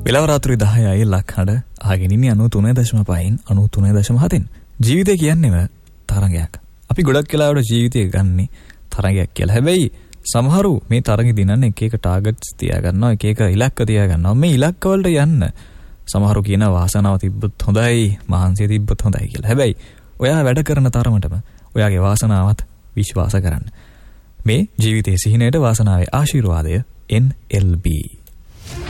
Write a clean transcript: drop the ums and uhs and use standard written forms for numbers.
වෙලාව රාත්‍රී 10යි ලක්හඬ ආගෙන ඉන්නේ 93.5න් 93.7න්. ජීවිතය කියන්නේම තරඟයක්. අපි ගොඩක් වෙලාවට ජීවිතය ගන්නේ තරඟයක් කියලා. හැබැයි සමහරු මේ තරඟෙ දිනන්නේ එක එක ටාගට්ස් තියා ගන්නවා, එක එක ඉලක්ක තියා ගන්නවා. මේ ඉලක්ක වලට යන්න සමහරු කියන වාසනාව තිබ්බොත් හොඳයි, මහන්සිය තිබ්බොත් හොඳයි කියලා. හැබැයි ඔයා වැඩ කරන තරමටම ඔයාගේ වාසනාවත් විශ්වාස කරන්න. මේ ජීවිතයේ සිහිනයට වාසනාවේ ආශිර්වාදය NLB